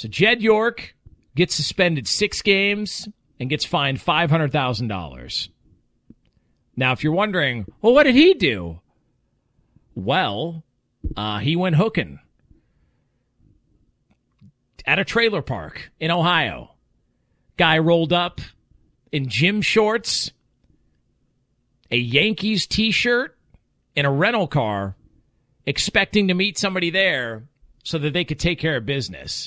So Jed York gets suspended 6 games and gets fined $500,000. Now, if you're wondering, well, what did he do? Well, he went hooking at a trailer park in Ohio. Guy rolled up in gym shorts, a Yankees t-shirt, in a rental car, expecting to meet somebody there so that they could take care of business.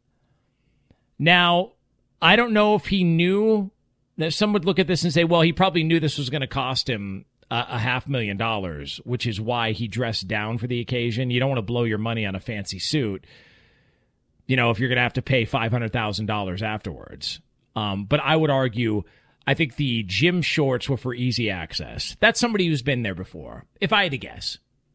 Now, I don't know if he knew that. Some would look at this and say, well, he probably knew this was going to cost him $500,000, which is why he dressed down for the occasion. You don't want to blow your money on a fancy suit, if you're going to have to pay $500,000 afterwards. But I would argue, I think the gym shorts were for easy access. That's somebody who's been there before, if I had to guess.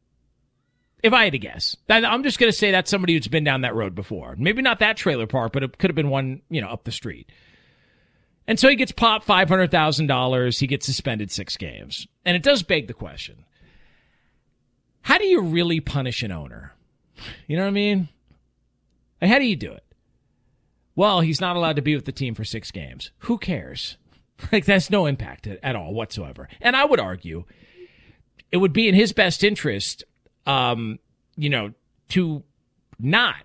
I'm just going to say that's somebody who's been down that road before. Maybe not that trailer park, but it could have been one, up the street. And so he gets popped $500,000. He gets suspended 6 games. And it does beg the question, how do you really punish an owner? You know what I mean? Like, how do you do it? Well, he's not allowed to be with the team for 6 games. Who cares? Like, that's no impact at all whatsoever. And I would argue it would be in his best interest, to not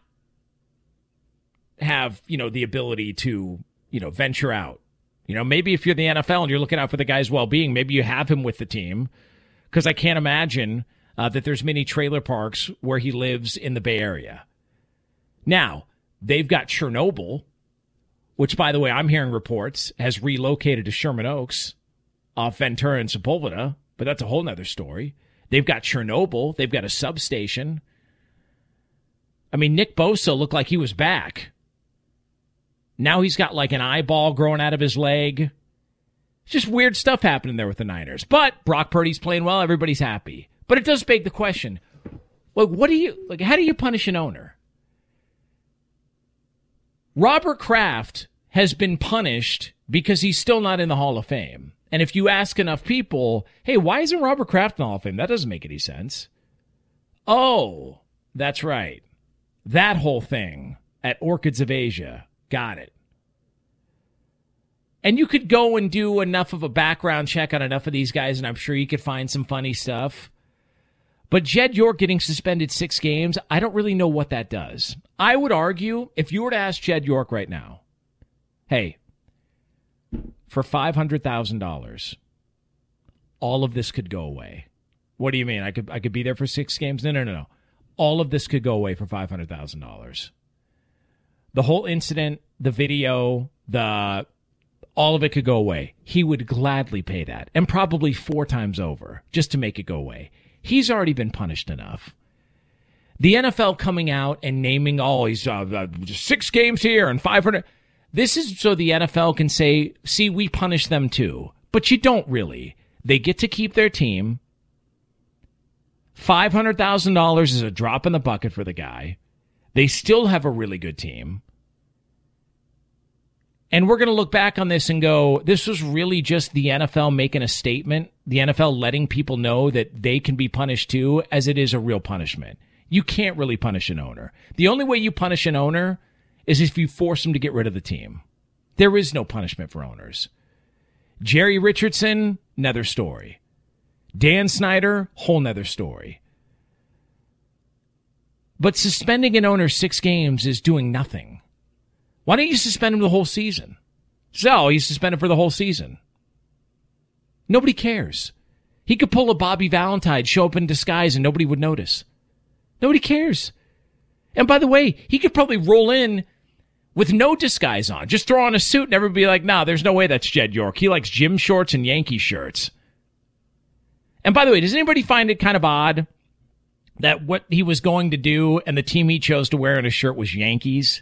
have, the ability to, venture out. Maybe if you're the NFL and you're looking out for the guy's well-being, maybe you have him with the team. Because I can't imagine that there's many trailer parks where he lives in the Bay Area. Now, they've got Chernobyl, which, by the way, I'm hearing reports, has relocated to Sherman Oaks off Ventura and Sepulveda, but that's a whole nother story. They've got Chernobyl. They've got a substation. I mean, Nick Bosa looked like he was back. Now he's got like an eyeball growing out of his leg. Just weird stuff happening there with the Niners. But Brock Purdy's playing well. Everybody's happy. But it does beg the question, how do you punish an owner? Robert Kraft has been punished because he's still not in the Hall of Fame. And if you ask enough people, hey, why isn't Robert Kraft in the Hall of Fame? That doesn't make any sense. Oh, that's right. That whole thing at Orchids of Asia. Got it. And you could go and do enough of a background check on enough of these guys, and I'm sure you could find some funny stuff. But Jed York getting suspended 6 games, I don't really know what that does. I would argue, if you were to ask Jed York right now, hey, for $500,000, all of this could go away. What do you mean? I could be there for 6 games? No. All of this could go away for $500,000. The whole incident, the video, all of it could go away. He would gladly pay that, and probably 4 times over, just to make it go away. He's already been punished enough. The NFL coming out and naming, he's 6 games here and 500. This is so the NFL can say, see, we punish them too. But you don't really. They get to keep their team. $500,000 is a drop in the bucket for the guy. They still have a really good team. And we're going to look back on this and go, this was really just the NFL making a statement, the NFL letting people know that they can be punished too, as it is a real punishment. You can't really punish an owner. The only way you punish an owner is if you force him to get rid of the team. There is no punishment for owners. Jerry Richardson, another story. Dan Snyder, whole nother story. But suspending an owner 6 games is doing nothing. Why don't you suspend him the whole season? So he's suspended for the whole season. Nobody cares. He could pull a Bobby Valentine, show up in disguise, and nobody would notice. Nobody cares. And by the way, he could probably roll in with no disguise on. Just throw on a suit and everybody be like, nah, there's no way that's Jed York. He likes gym shorts and Yankee shirts. And by the way, does anybody find it kind of odd that what he was going to do and the team he chose to wear in his shirt was Yankees?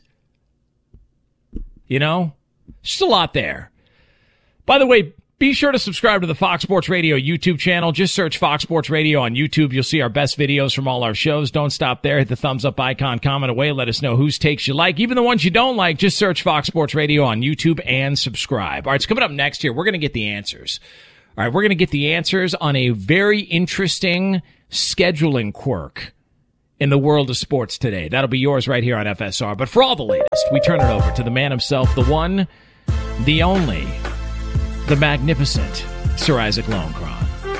Just a lot there. By the way, be sure to subscribe to the Fox Sports Radio YouTube channel. Just search Fox Sports Radio on YouTube. You'll see our best videos from all our shows. Don't stop there. Hit the thumbs up icon, comment away. Let us know whose takes you like. Even the ones you don't like, just search Fox Sports Radio on YouTube and subscribe. All right, so coming up next here, we're going to get the answers. All right, we're going to get the answers on a very interesting scheduling quirk in the world of sports today. That'll be yours right here on FSR. But for all the latest we turn it over to the man himself, the one, the only, the magnificent Sir Isaac Lowenkron.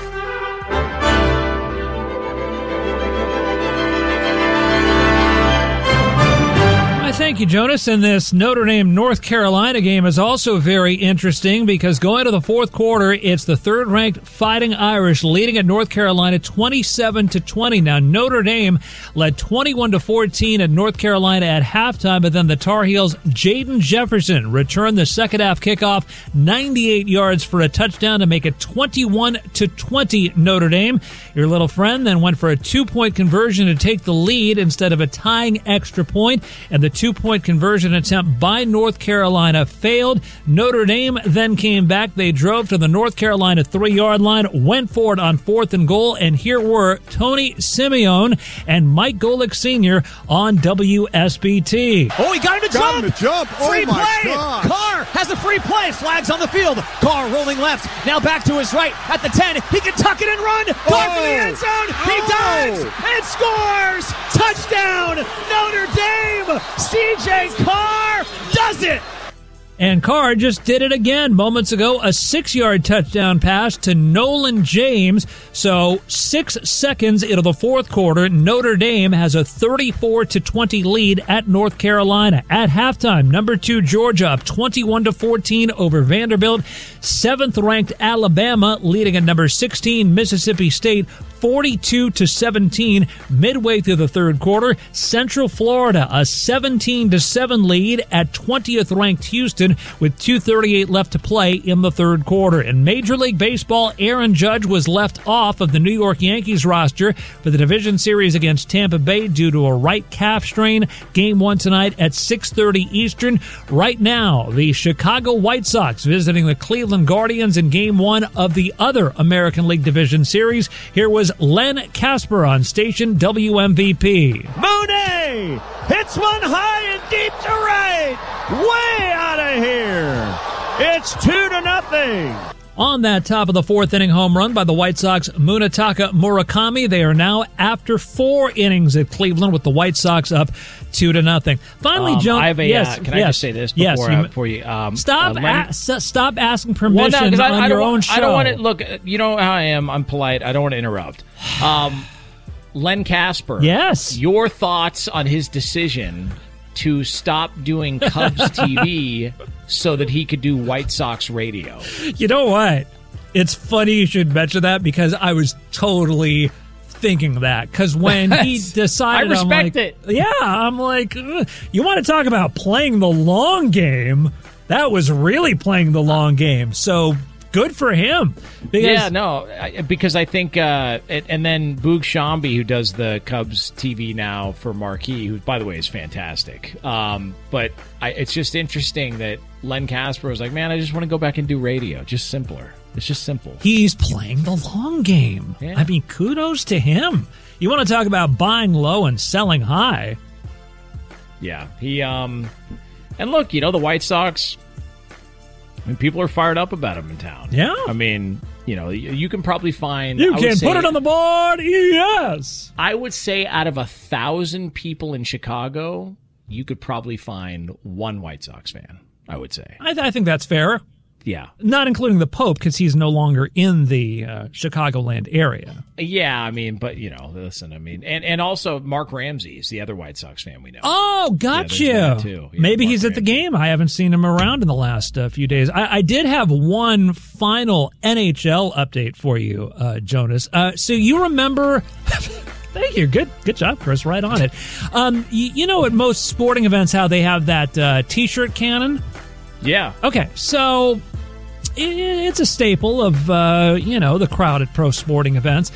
Thank you, Jonas. And this Notre Dame-North Carolina game is also very interesting because going to the fourth quarter, it's the third-ranked Fighting Irish leading at North Carolina 27-20. Now, Notre Dame led 21-14 at North Carolina at halftime, but then the Tar Heels' Jaden Jefferson returned the second-half kickoff 98 yards for a touchdown to make it 21-20 Notre Dame. Your little friend then went for a two-point conversion to take the lead instead of a tying extra point, and the two-point conversion attempt by North Carolina failed. Notre Dame then came back. They drove to the North Carolina 3-yard line, went for it on 4th and goal, and here were Tony Simeone and Mike Golick Sr. on WSBT. Oh, he got him to jump! Free play! Gosh. Carr has a free play. Flags on the field. Carr rolling left. Now back to his right at the 10. He can tuck it and run. Carr for the end zone. He dives and scores. Touchdown, Notre Dame. C.J. Carr does it! And Carr just did it again moments ago, a 6-yard touchdown pass to Nolan James. So 6 seconds into the fourth quarter, Notre Dame has a 34-20 lead at North Carolina. At halftime, number 2 Georgia up 21-14 over Vanderbilt. 7th-ranked Alabama leading at number 16 Mississippi State 42-17 midway through the third quarter. Central Florida a 17-7 lead at 20th-ranked Houston with 2:38 left to play in the third quarter. In Major League Baseball, Aaron Judge was left off of the New York Yankees roster for the division series against Tampa Bay due to a right calf strain. Game 1 tonight at 6:30 Eastern. Right now, the Chicago White Sox visiting the Cleveland Guardians in Game 1 of the other American League Division Series. Here was Len Casper on station WMVP. Mooney hits one high and deep to right. Way out of here. It's 2-0. On that top of the fourth inning home run by the White Sox, Munetaka Murakami. They are now after 4 innings at Cleveland with the White Sox up 2-0. Finally, Joe. I have a. Can I just say this before you? Stop asking permission no, on your own show. I don't want to look. You know how I am. I'm polite. I don't want to interrupt. Len Casper. Yes. Your thoughts on his decision to stop doing Cubs TV so that he could do White Sox radio. You know what? It's funny you should mention that because I was totally thinking that. Because when he decided, I respect it. Yeah, I'm like, you want to talk about playing the long game? That was really playing the long game. So good for him. Because I think, and then Boog Shambi, who does the Cubs TV now for Marquee, who, by the way, is fantastic. But it's just interesting that Len Casper was like, man, I just want to go back and do radio. Just simpler. It's just simple. He's playing the long game. Yeah. I mean, kudos to him. You want to talk about buying low and selling high. Yeah. He, and look, the White Sox, I mean, people are fired up about him in town. Yeah. I mean, you can probably find... You can put it on the board, yes. I would say out of 1,000 people in Chicago, you could probably find one White Sox fan, I would say. I think that's fair. Yeah. Not including the Pope, because he's no longer in the Chicagoland area. Yeah, I mean, but, listen, I mean, and also Mark Ramsey is the other White Sox fan we know. Oh, gotcha. Yeah, maybe Mark he's at Ramsey. The game. I haven't seen him around in the last few days. I did have one final NHL update for you, Jonas. So you remember... Thank you. Good job, Chris. Right on it. At most sporting events how they have that T-shirt cannon? Yeah. Okay, so... It's a staple of, the crowd at pro sporting events.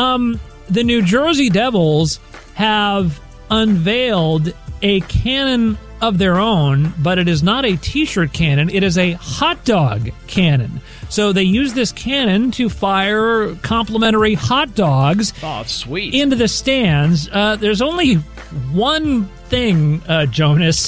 The New Jersey Devils have unveiled a cannon of their own, but it is not a T-shirt cannon. It is a hot dog cannon. So they use this cannon to fire complimentary hot dogs sweet. into the stands. There's only one thing, Jonas.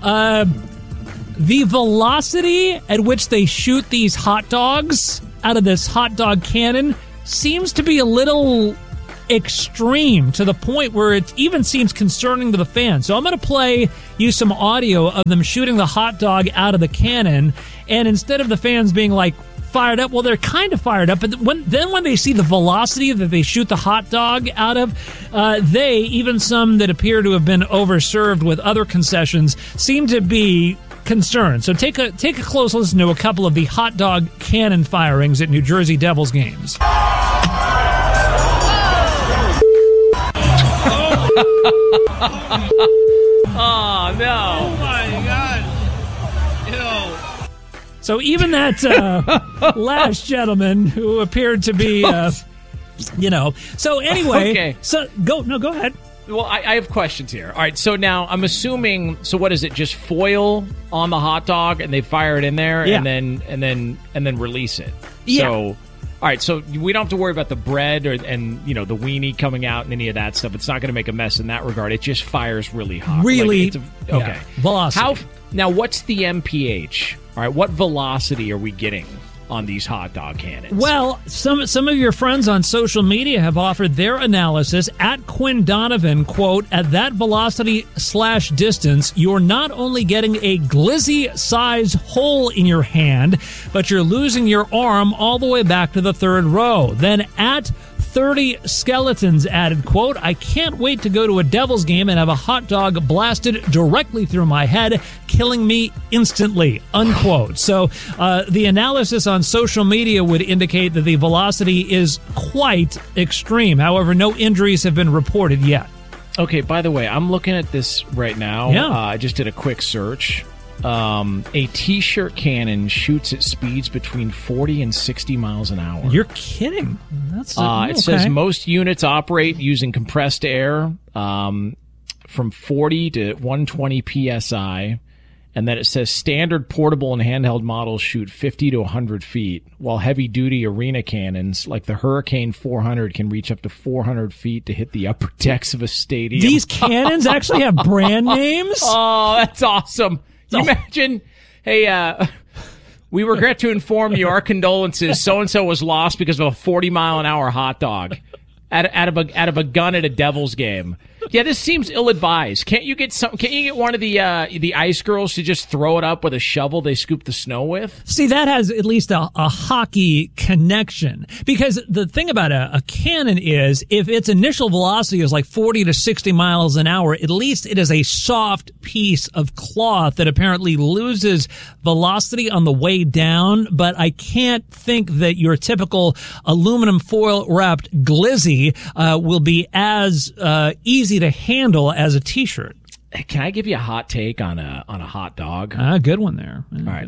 The velocity at which they shoot these hot dogs out of this hot dog cannon seems to be a little extreme to the point where it even seems concerning to the fans. So I'm going to play you some audio of them shooting the hot dog out of the cannon, and instead of the fans being like fired up, well, they're kind of fired up, but when they see the velocity that they shoot the hot dog out of, even some that appear to have been overserved with other concessions, seem to be concerned. So take a close listen to a couple of the hot dog cannon firings at New Jersey Devils games. Oh, no. Oh, my God. So even that last gentleman who appeared to be, So anyway, okay. Go ahead. Well, I have questions here. All right, so now I'm assuming. So what is it? Just foil on the hot dog, and they fire it in there, yeah. and then release it. Yeah. So, all right, so we don't have to worry about the bread and the weenie coming out and any of that stuff. It's not going to make a mess in that regard. It just fires really hot. Really, okay. Yeah. Velocity. Now, what's the MPH? All right, what velocity are we getting on these hot dog cannons? Well, some of your friends on social media have offered their analysis. At Quinn Donovan, quote, at that velocity/distance, you're not only getting a glizzy-size hole in your hand, but you're losing your arm all the way back to the third row. Then at 30 Skeletons added, quote, I can't wait to go to a Devils game and have a hot dog blasted directly through my head, killing me instantly, unquote. So the analysis on social media would indicate that the velocity is quite extreme. However, no injuries have been reported yet. Okay, by the way, I'm looking at this right now. Yeah. I just did a quick search. A T-shirt cannon shoots at speeds between 40 and 60 miles an hour. You're kidding. That's It says most units operate using compressed air from 40 to 120 psi, and then it says standard portable and handheld models shoot 50 to 100 feet, while heavy-duty arena cannons like the Hurricane 400 can reach up to 400 feet to hit the upper decks of a stadium. These cannons actually have brand names? Oh, that's awesome. Can you imagine? Hey, we regret to inform you our condolences. So-and-so was lost because of a 40-mile-an-hour hot dog out of a gun at a Devils game. Yeah, this seems ill-advised. Can't you get one of the ice girls to just throw it up with a shovel they scoop the snow with? See, that has at least a hockey connection. Because the thing about a cannon is, if its initial velocity is like 40 to 60 miles an hour, at least it is a soft piece of cloth that apparently loses velocity on the way down. But I can't think that your typical aluminum foil wrapped glizzy will be as easy to handle as a T-shirt. Can I give you a hot take on a hot dog? Good one there. All right.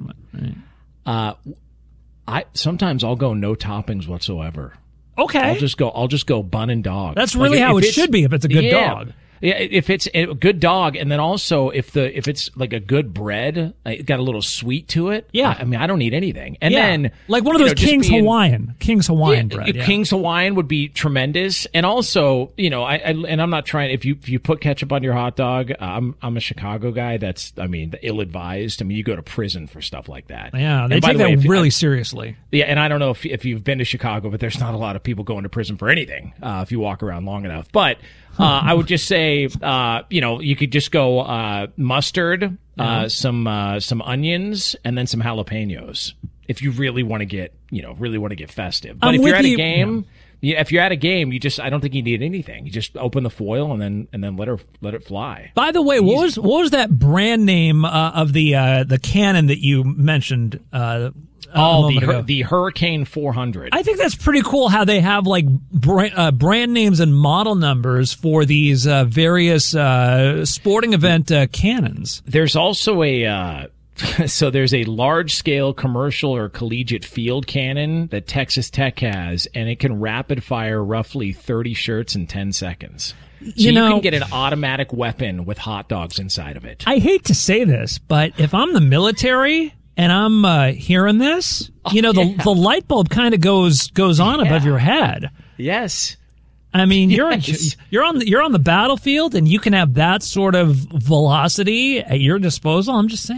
Sometimes I'll go no toppings whatsoever. Okay. I'll just go bun and dog. That's really how it should be if it's a good dog. Yeah, if it's a good dog, and then also if it's like a good bread, it got a little sweet to it. Yeah, I mean, I don't need anything. And then like one of those King's Hawaiian bread. Yeah. King's Hawaiian would be tremendous. And also, I'm not trying. If you put ketchup on your hot dog, I'm a Chicago guy. That's ill-advised. I mean, you go to prison for stuff like that. Yeah, they take that really seriously. Yeah, and I don't know if you've been to Chicago, but there's not a lot of people going to prison for anything if you walk around long enough. But I would just say, you could just go mustard, some onions, and then some jalapenos if you really want to get festive. But if you're at a game, if you're at a game, I don't think you need anything. You just open the foil and then let it fly. By the way, what was that brand name of the cannon that you mentioned? The Hurricane 400. I think that's pretty cool how they have like brand names and model numbers for these various sporting event cannons. There's also there's a large-scale commercial or collegiate field cannon that Texas Tech has, and it can rapid fire roughly 30 shirts in 10 seconds. So you can get an automatic weapon with hot dogs inside of it. I hate to say this, but if I'm the military and I'm hearing this, the light bulb kind of goes on above your head. Yes. I mean, you're on the battlefield and you can have that sort of velocity at your disposal. I'm just saying.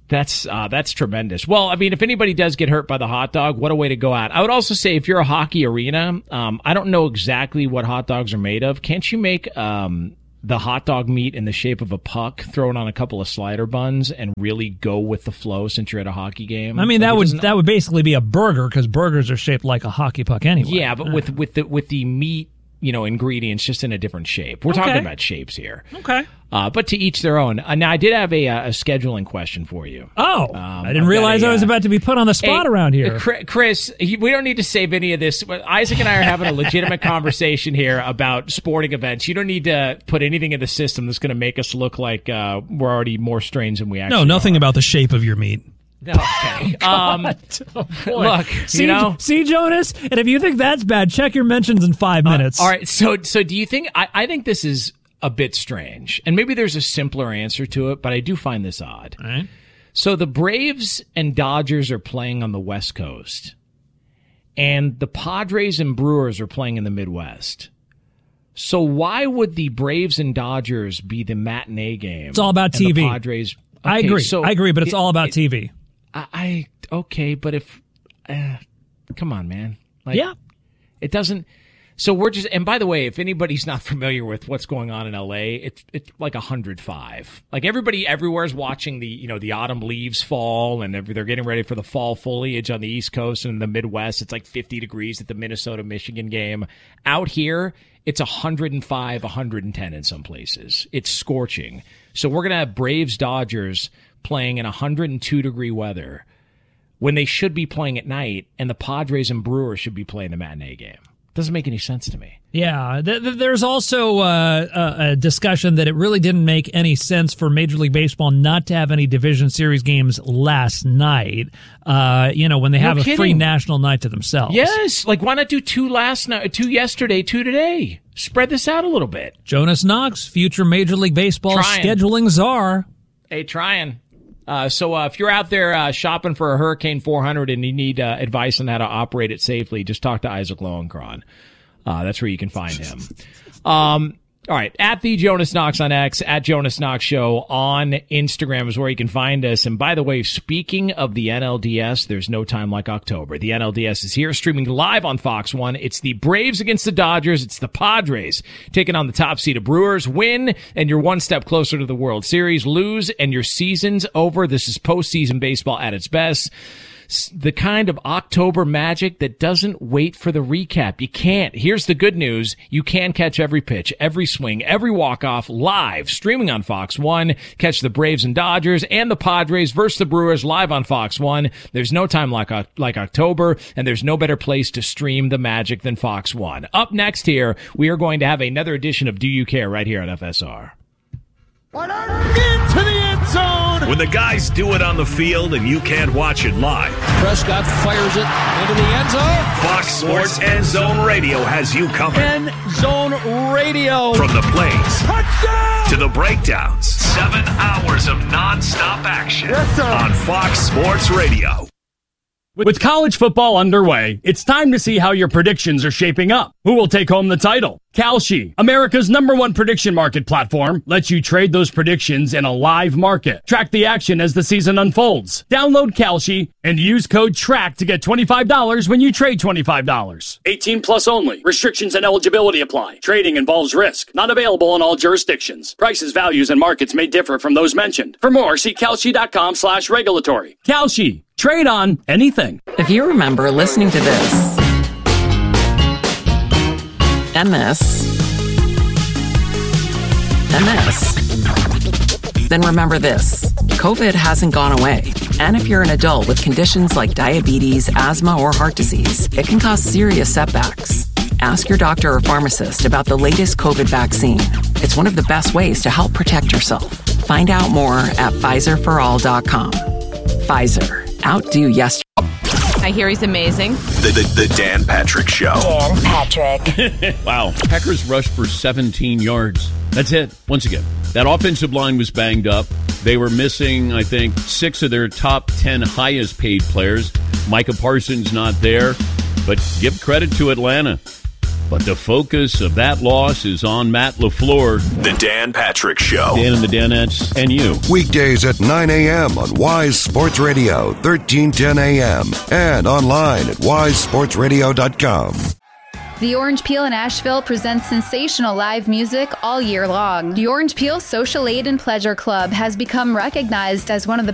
That's tremendous. Well, I mean, if anybody does get hurt by the hot dog, what a way to go out. I would also say if you're a hockey arena, I don't know exactly what hot dogs are made of. Can't you make the hot dog meat in the shape of a puck, throw it on a couple of slider buns, and really go with the flow since you're at a hockey game? I mean, that would basically be a burger because burgers are shaped like a hockey puck anyway. Yeah, but with the meat, ingredients just in a different shape. We're talking about shapes here. Okay. But to each their own. Now, I did have a scheduling question for you. Oh, I didn't realize I was about to be put on the spot around here. Chris, we don't need to save any of this. Isaac and I are having a legitimate conversation here about sporting events. You don't need to put anything in the system that's going to make us look like we're already more strange than we actually are. No, nothing about the shape of your meat. Okay. Look, see, Jonas, and if you think that's bad, check your mentions in 5 minutes. All right. So do you think? I think this is a bit strange, and maybe there's a simpler answer to it, but I do find this odd. All right. So the Braves and Dodgers are playing on the West Coast, and the Padres and Brewers are playing in the Midwest. So why would the Braves and Dodgers be the matinee game? It's all about TV. The Padres. Okay, I agree, but it's all about TV. Okay, but if come on, man. It doesn't. So we're just, and by the way, if anybody's not familiar with what's going on in LA, it's like 105. Like everybody everywhere is watching the autumn leaves fall, and they're getting ready for the fall foliage on the East Coast, and in the Midwest it's like 50 degrees at the Minnesota-Michigan game. Out here, it's 105, 110 in some places. It's scorching. So we're gonna have Braves-Dodgers playing in 102-degree weather when they should be playing at night, and the Padres and Brewers should be playing the matinee game. Doesn't make any sense to me. Yeah, there's also a discussion that it really didn't make any sense for Major League Baseball not to have any division series games last night, when they have a free national night to themselves. Yes, like why not do two last night, 2 yesterday, 2 today? Spread this out a little bit. Jonas Knox, future Major League Baseball scheduling czar. Hey, trying. So if you're out there shopping for a Hurricane 400 and you need advice on how to operate it safely, just talk to Isaac Lowenkron. That's where you can find him. All right, at the Jonas Knox on X, at Jonas Knox Show on Instagram is where you can find us. And by the way, speaking of the NLDS, there's no time like October. The NLDS is here, streaming live on Fox 1. It's the Braves against the Dodgers. It's the Padres taking on the top seed of Brewers. Win, and you're one step closer to the World Series. Lose, and your season's over. This is postseason baseball at its best. The kind of October magic that doesn't wait for the recap. You can't. Here's the good news. You can catch every pitch, every swing, every walk-off live, streaming on Fox 1. Catch the Braves and Dodgers and the Padres versus the Brewers live on Fox 1. There's no time like October, and there's no better place to stream the magic than Fox 1. Up next here, we are going to have another edition of Do You Care right here on FSR. Into the end zone. When the guys do it on the field and you can't watch it live, Prescott fires it into the end zone. Fox Sports End Zone Radio has you covered. End Zone Radio. From the plays Touchdown! to the breakdowns, 7 hours of nonstop action on Fox Sports Radio. With college football underway, it's time to see how your predictions are shaping up. Who will take home the title? Kalshi, America's #1 prediction market platform, lets you trade those predictions in a live market. Track the action as the season unfolds. Download Kalshi and use code TRACK to get $25 when you trade $25. 18 plus only. Restrictions and eligibility apply. Trading involves risk. Not available in all jurisdictions. Prices, values, and markets may differ from those mentioned. For more, see Kalshi.com/regulatory. Kalshi. Trade on anything. If you remember listening to this, and this, and this, then remember this. COVID hasn't gone away. And if you're an adult with conditions like diabetes, asthma, or heart disease, it can cause serious setbacks. Ask your doctor or pharmacist about the latest COVID vaccine. It's one of the best ways to help protect yourself. Find out more at Pfizerforall.com. Pfizer. Outdo yesterday. I hear he's amazing. The Dan Patrick Show. Dan Patrick. Wow. Packers rushed for 17 yards. That's it. Once again, that offensive line was banged up. They were missing, I think, 6 of their top 10 highest paid players. Micah Parsons not there. But give credit to Atlanta. But the focus of that loss is on Matt LaFleur. The Dan Patrick Show. Dan and the Danettes and you. Weekdays at 9 a.m. on Wise Sports Radio, 1310 a.m. And online at wisesportsradio.com. The Orange Peel in Asheville presents sensational live music all year long. The Orange Peel Social Aid and Pleasure Club has become recognized as one of the